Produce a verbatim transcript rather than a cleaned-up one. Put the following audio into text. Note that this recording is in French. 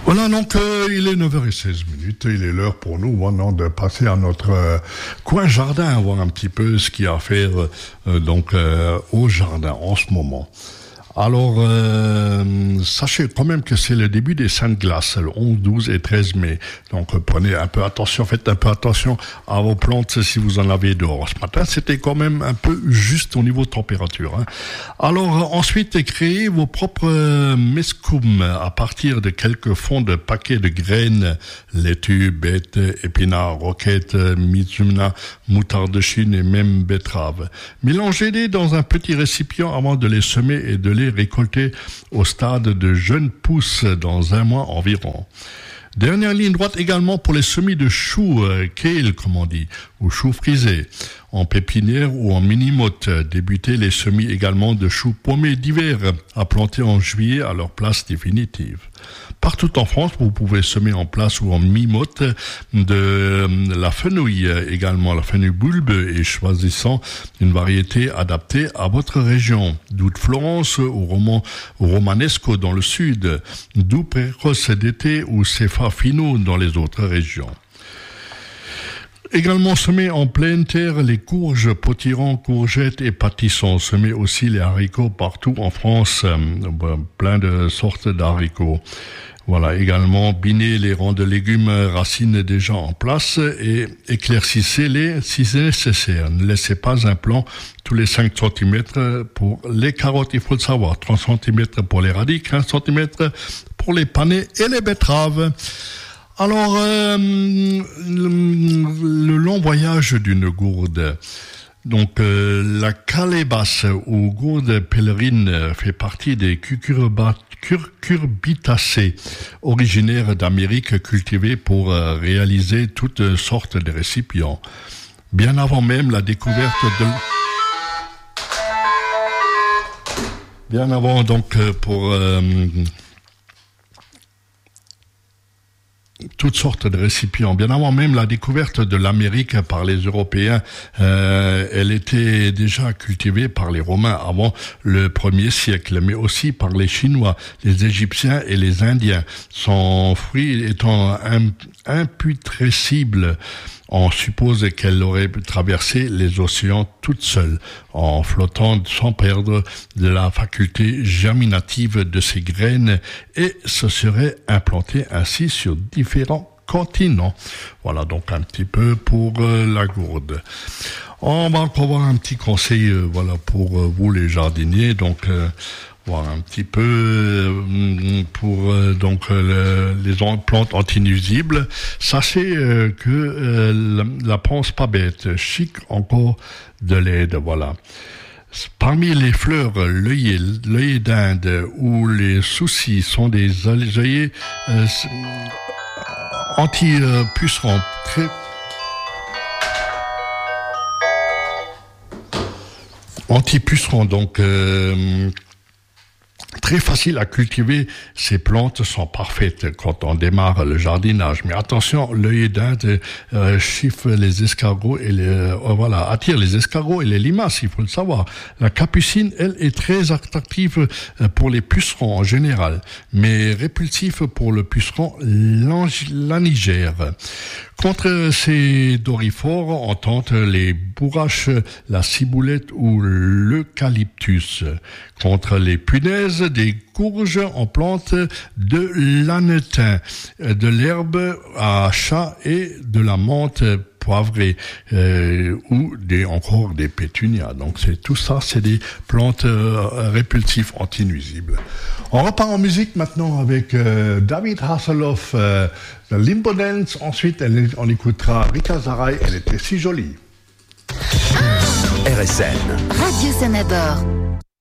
Voilà, donc euh, il est neuf heures seize minutes, il est l'heure pour nous maintenant de passer à notre euh, coin jardin, voir un petit peu ce qu'il y a à faire euh, donc euh, au jardin en ce moment. Alors, euh, sachez quand même que c'est le début des Saintes Glaces, le onze, douze et treize mai. Donc, prenez un peu attention, faites un peu attention à vos plantes si vous en avez dehors. Ce matin, c'était quand même un peu juste au niveau de température. Hein. Alors, ensuite, créez vos propres euh, mescoum à partir de quelques fonds de paquets de graines, laitue, bête, épinards, roquettes, mizuna, moutarde de Chine et même betterave. Mélangez-les dans un petit récipient avant de les semer et de les récolter au stade de jeunes pousses dans un mois environ. Dernière ligne droite également pour les semis de choux, euh, kale comme on dit, ou choux frisés, en pépinière ou en mini-motte. Débutez les semis également de choux paumés d'hiver à planter en juillet à leur place définitive. Partout en France, vous pouvez semer en place ou en mi-motte de la fenouil, également la fenouil bulbe, et choisissant une variété adaptée à votre région. Doux de Florence ou roman, romanesco dans le sud, doux précoce d'été ou cépha fino dans les autres régions. Également semés en pleine terre les courges, potirons, courgettes et pâtissons. Semez aussi les haricots partout en France, euh, plein de sortes d'haricots. Voilà, également binez les rangs de légumes racines déjà en place et éclaircissez-les si c'est nécessaire. Ne laissez pas un plant tous les cinq centimètres pour les carottes, il faut le savoir. trois centimètres pour les radis, quinze centimètres pour les panais et les betteraves. Alors, euh, le, le long voyage d'une gourde. Donc, euh, la calébasse ou gourde pèlerine fait partie des cucurbitacées originaires d'Amérique cultivées pour euh, réaliser toutes sortes de récipients. Bien avant même la découverte de... Bien avant, donc, pour... Euh, toutes sortes de récipients. Bien avant même la découverte de l'Amérique par les Européens, euh, elle était déjà cultivée par les Romains avant le premier siècle, mais aussi par les Chinois, les Égyptiens et les Indiens. Son fruit étant imputrescible, on suppose qu'elle aurait traversé les océans toute seule, en flottant sans perdre de la faculté germinative de ses graines et se serait implantée ainsi sur différents continents. Voilà donc un petit peu pour euh, la gourde. On va encore voir un petit conseil euh, voilà, pour euh, vous les jardiniers. Donc euh, voir un petit peu euh, pour euh, donc euh, le, les plantes antinuisibles. Sachez euh, que euh, la, la pense pas bête, chic encore de l'aide, voilà. Parmi les fleurs, l'œillet, l'œillet d'Inde ou les soucis sont des œillets euh, anti-pucerons, très anti-pucerons, donc euh, très facile à cultiver. Ces plantes sont parfaites quand on démarre le jardinage. Mais attention, l'œillet d'Inde euh, chiffre les escargots et les, euh, voilà, attire les escargots et les limaces, il faut le savoir. La capucine, elle, est très attractive pour les pucerons en général, mais répulsif pour le puceron lanigère. Contre ces dorifores, on tente les bourraches, la ciboulette ou l'eucalyptus. Contre les punaises, des courges, on plante de l'annetin, de l'herbe à chat et de la menthe poivrée, euh, ou des, encore des pétunias. Donc c'est tout ça, c'est des plantes euh, répulsives antinuisibles. On repart en musique maintenant avec euh, David Hasselhoff, euh, de Limbo Dance. Ensuite, elle, on écoutera Rita Zaraï, elle était si jolie. R S N. Radio Sanabord.